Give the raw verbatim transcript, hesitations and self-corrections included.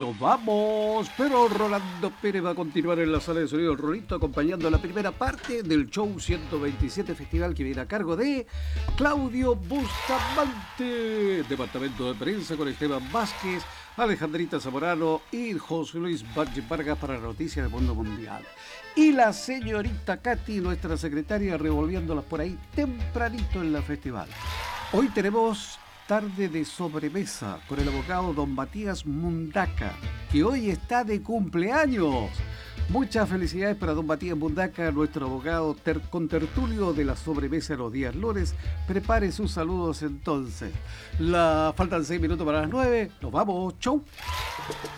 nos vamos, pero Rolando Pérez va a continuar en la sala de sonido del Rolito acompañando la primera parte del show ciento veintisiete Festival que viene a cargo de Claudio Bustamante, departamento de prensa con Esteban Vázquez, Alejandrita Zamorano y José Luis Vargas para Noticias del Mundo Mundial. Y la señorita Katy, nuestra secretaria, revolviéndolas por ahí tempranito en la festival. Hoy tenemos tarde de sobremesa con el abogado don Matías Mundaca, que hoy está de cumpleaños. Muchas felicidades para don Matías Mundaca, nuestro abogado ter contertulio de la sobremesa de los días lunes. Prepare sus saludos entonces. La, faltan seis minutos para las nueve. Nos vamos. Chau.